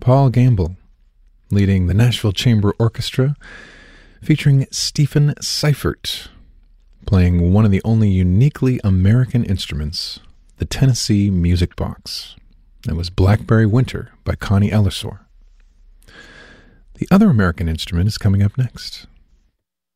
Paul Gamble, leading the Nashville Chamber Orchestra, featuring Stephen Seifert, playing one of the only uniquely American instruments, the Tennessee Music Box. It was Blackberry Winter by Connie Ellersor. The other American instrument is coming up next.